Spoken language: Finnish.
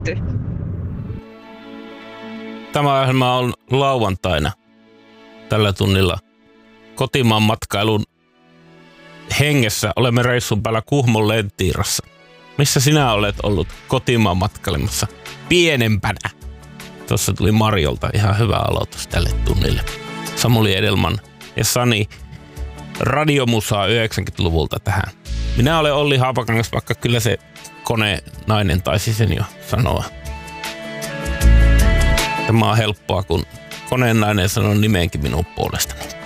Tämä ohjelma on lauantaina tällä tunnilla kotimaan matkailun hengessä. Olemme reissun päällä Kuhmon Lentiirassa. Missä sinä olet ollut kotimaan matkailemassa pienempänä? Tuossa tuli Marjolta ihan hyvä aloitus tälle tunnille. Samuli Edelman ja Sani radiomusaa 90-luvulta tähän. Minä olen Olli Haapakangas, vaikka kyllä se konenainen taisi sen jo sanoa. Tämä on helppoa, kun koneennainen sanoo nimeenkin minun puolestani.